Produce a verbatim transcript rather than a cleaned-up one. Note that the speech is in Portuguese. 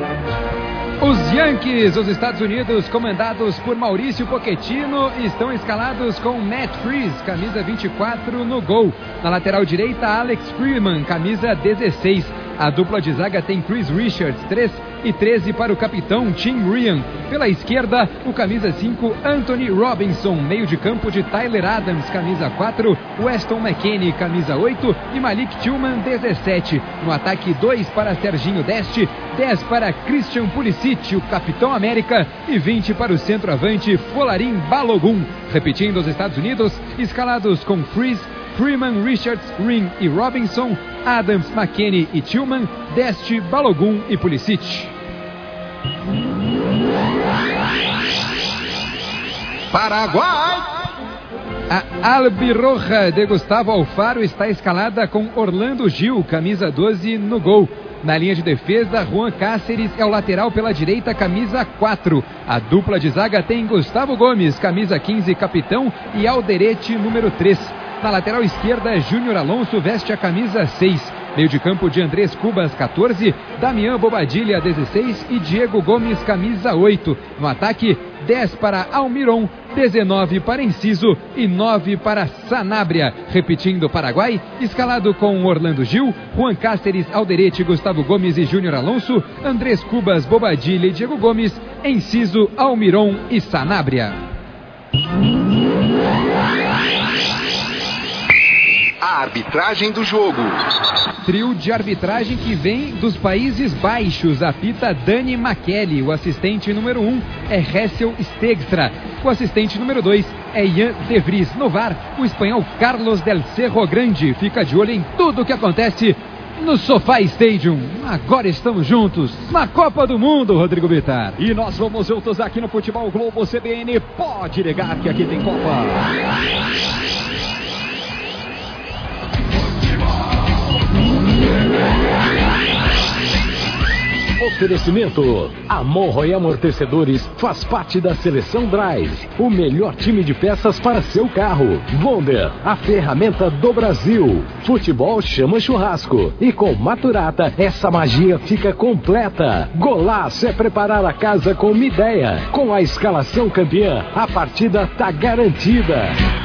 Os Yankees dos Estados Unidos, comandados por Maurício Pochettino, estão escalados com Matt Freese, camisa vinte e quatro, no gol. Na lateral direita, Alex Freeman, camisa dezesseis. A dupla de zaga tem Chris Richards, três e treze para o capitão Tim Ryan. Pela esquerda, o camisa cinco, Anthony Robinson. Meio de campo de Tyler Adams, camisa quatro, Weston McKennie, camisa oito e Malik Tillman, dezessete. No ataque, dois para Serginho Deste, dez para Christian Pulisic, o capitão América, e vinte para o centroavante Folarin Balogun. Repetindo, os Estados Unidos, escalados com Freese, Freeman, Richards, Ring e Robinson, Adams, McKennie e Tillman, Deste, Balogun e Pulisic. Paraguai! A Albirroja de Gustavo Alfaro está escalada com Orlando Gil, camisa doze, no gol. Na linha de defesa, Juan Cáceres é o lateral pela direita, camisa quatro. A dupla de zaga tem Gustavo Gomes, camisa quinze, capitão, e Alderete, número três. Na lateral esquerda, Júnior Alonso veste a camisa seis. Meio de campo de Andrés Cubas, catorze, Damian Bobadilha, dezesseis e Diego Gomes, camisa oito. No ataque, dez para Almiron, dezenove para Enciso e nove para Sanabria. Repetindo, Paraguai, escalado com Orlando Gil, Juan Cáceres, Alderete, Gustavo Gomes e Júnior Alonso, Andrés Cubas, Bobadilha e Diego Gomes, Enciso, Almiron e Sanabria. A arbitragem do jogo. Trio de arbitragem que vem dos Países Baixos. Apita Dani Makeli. O assistente número um é Hessel Stegstra. O assistente número dois é Ian De Vries. No V A R, o espanhol Carlos del Cerro Grande. Fica de olho em tudo o que acontece no SoFi Stadium. Agora estamos juntos na Copa do Mundo, Rodrigo Bittar. E nós vamos juntos aqui no Futebol Globo C B N. Pode ligar que aqui tem Copa. Oferecimento: Amorro e Amortecedores faz parte da Seleção Drive, o melhor time de peças para seu carro. Wonder, a ferramenta do Brasil. Futebol chama churrasco e com Maturata essa magia fica completa. Golaço é preparar a casa com uma ideia. Com a escalação campeã, a partida tá garantida.